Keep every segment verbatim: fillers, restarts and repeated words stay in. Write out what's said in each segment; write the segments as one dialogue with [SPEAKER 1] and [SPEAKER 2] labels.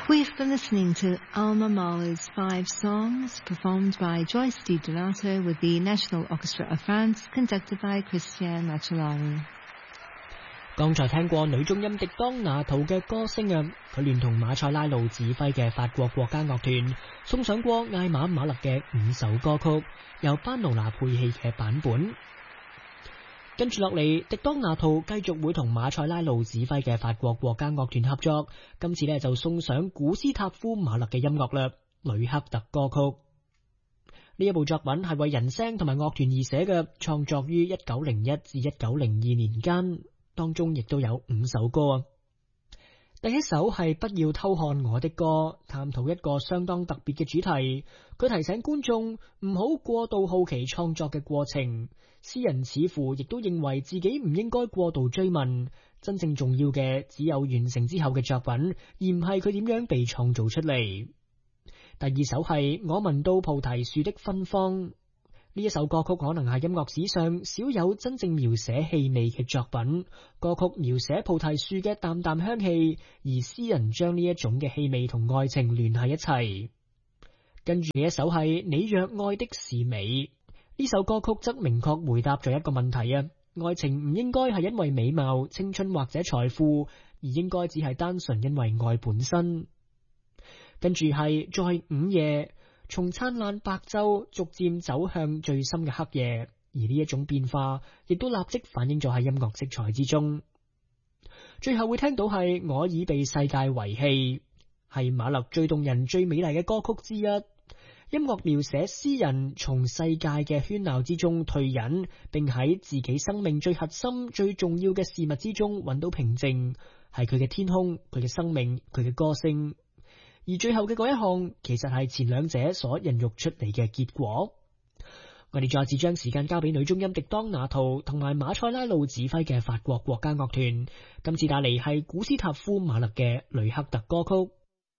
[SPEAKER 1] We've been listening to Alma Mahler's five songs, performed by Joyce DiDonato with the National Orchestra of France, conducted by Christian Macellari。
[SPEAKER 2] 剛才聽過女中音迪當拿圖嘅歌聲啊，佢聯同馬塞拉路指揮嘅法國國家樂團送上過艾瑪馬勒嘅五首歌曲，由班奴拿配器嘅版本。跟住落嚟，迪當拿圖繼續會同馬塞拉路指揮嘅法國國家樂團合作，今次呢就送上古斯塔夫馬勒嘅音樂啦，呂克特歌曲。呢一部作品係為人聲同埋樂團而寫嘅，創作於一九零一至一九零二年間，當中亦都有五首歌啊。第一首係不要偷看我的歌，探討一個相當特別嘅主題。佢提醒觀眾唔好過度好奇創作嘅過程，詩人似乎亦都認為自己唔應該過度追問，真正重要嘅只有完成之後嘅作品，而唔係佢點樣被創造出嚟。第二首係我聞到菩提樹的芬芳，呢一首歌曲可能係音樂史上少有真正描寫氣味嘅作品。歌曲描寫菩提樹嘅淡淡香氣，而詩人將呢一種嘅氣味同愛情聯繫一齊。跟住呢一首係你若愛的是美，呢首歌曲則明確回答咗一個問題啊，愛情唔應該係因為美貌、青春或者財富，而應該只係單純因為愛本身。跟住係在午夜，從燦爛白晝逐漸走向最深嘅黑夜，而呢一種變化亦都立即反映咗喺音樂色彩之中。最後會聽到係我已被世界遺棄，係馬勒最動人最美麗嘅歌曲之一。音樂描寫詩人從世界嘅喧鬧之中退隱，並喺自己生命最核心最重要嘅事物之中揾到平靜，係佢嘅天空，佢嘅生命，佢嘅歌聲。而最後嘅嗰一項其實係前兩者所孕育出嚟嘅結果。我哋再次將時間交俾女中音迪當拿圖同埋馬塞拉路指揮嘅法國國家樂團，今次帶嚟係古斯塔夫馬勒嘅呂克特歌曲。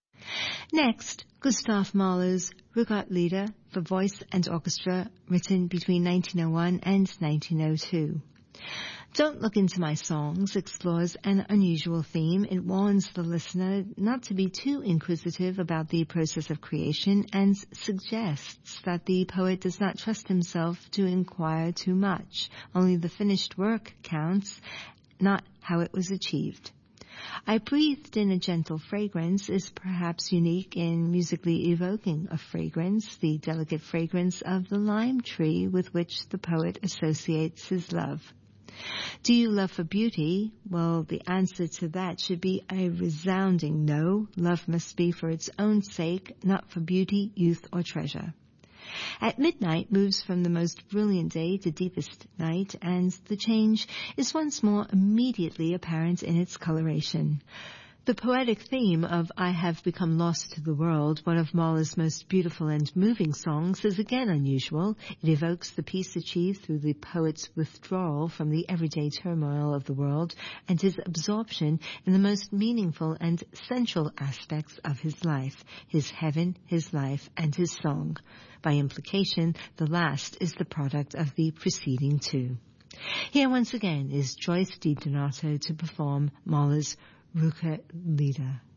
[SPEAKER 1] Next, Gustav Mahler's Rückert-Lieder for voice and orchestra, written between nineteen oh one and nineteen oh two. Don't Look Into My Songs explores an unusual theme. It warns the listener not to be too inquisitive about the process of creation and suggests that the poet does not trust himself to inquire too much. Only the finished work counts, not how it was achieved. I Breathed in a Gentle Fragrance is perhaps unique in musically evoking a fragrance, the delicate fragrance of the lime tree with which the poet associates his love. Do you love for beauty? Well, the answer to that should be a resounding no. Love must be for its own sake, not for beauty, youth, or treasure. At midnight moves from the most brilliant day to deepest night, and the change is once more immediately apparent in its coloration. The poetic theme of I Have Become Lost to the World, one of Mahler's most beautiful and moving songs, is again unusual. It evokes the peace achieved through the poet's withdrawal from the everyday turmoil of the world and his absorption in the most meaningful and central aspects of his life, his heaven, his life, and his song. By implication, the last is the product of the preceding two. Here once again is Joyce DiDonato to perform Mahler's Rückert-Lieder.